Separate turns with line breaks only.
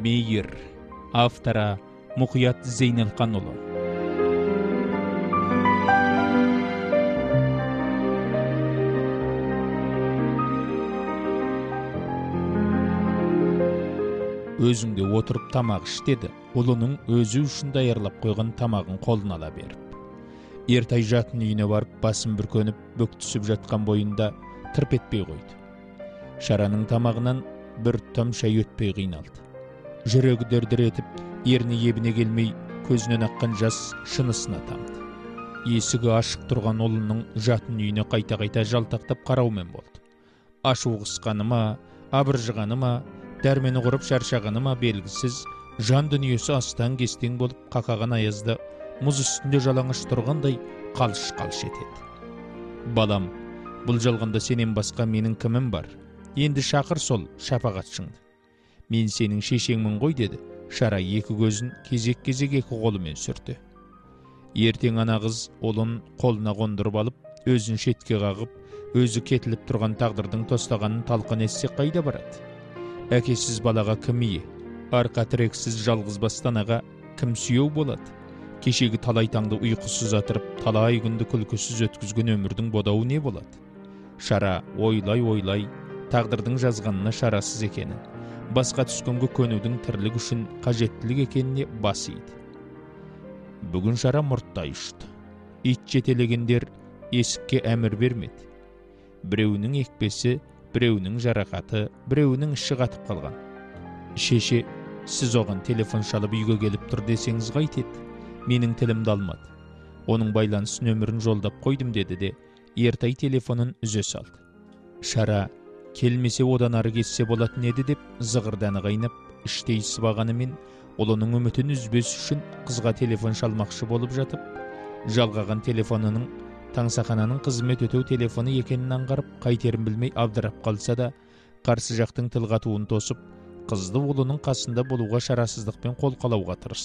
Мейір. Автора Мұқият Зейнелқанұлы. Өзіңде отырып тамақ іш деді. Ұлының өзі үшін даярлап қойған тамағын қолына ала беріп. Ертай жатын үйіне барып, басын бүркеніп, бүк түсіп жатқан бойында тырп етпей қойды. Шараның тамағынан бір том шай өтпей қиналды. Жүрегі дір-дір етіп, ерні ебіне келмей, көзінен аққан жас шынысына тамды. Есігі ашық тұрған ұлының жатын үйіне қайта-қайта жалтақтап қараумен болды. Ашу қысқаны ма, абыржығаны ма, дәрмені құрып шаршағаны ма белгісіз, жан дүниесі астан-кестең болып қақаған аязда мұз үстінде жалаңаш тұрғандай қалш-қалш етеді. Балам, бұл жалғанда сенен басқа менің кімім бар? Енді шақыр сол шапағатшыңды. Мен сенің шешеңмін ғой деді. Шара екі көзін кезек-кезек екі қолымен сүрді. Ертең ана қыз ұлын қолына қондырып алып, өзін шетке қағып, өзі кетіліп тұрған тағдырдың тостағанын талқан етсе қайда барады? Әкесіз балаға кім ие? Арқа тірексіз жалғыз бастанаға кім сүйеу болады? Кешегі талай таңды ұйқысыз атырып, талай күнді күлкісіз өткізген өмірдің бодауы не болады? Шара ойлай-ойлай тағдырдың жазғанына шарасыз екенін, басқа түскенге көнудің тірлік үшін қажеттілік екеніне бас иді. Бүгін Шара мұрттай ұшты. Ит жетелегендер есікке әмір бермеді. Біреуінің екпесі, біреуінің жарақаты, біреуінің іші қатып қалған. Шеше, сіз оған телефон шалып үйге келіп тұр десеңіз қайтеді? Менің тілімді алмады. Оның байланыс нөмірін жолдап қойдым деді де, Ертай телефонын үзе салды. Шара, келмесе одан ары кетсе болатын еді деп зығырданы қайнап, іштей сыбағанымен, ұлының үмітін үзбес үшін қызға телефон шалмақшы болып жатып, жалғаған телефонының Таңсақананың қызмет өтеу телефоны екенін аңғарып, қайтерін білмей абдырап қалса да, қарсы жақтың тіл қатуын тосып, қызды ұлының қасында болуға шарасыздықпен қол қалауға тырысты.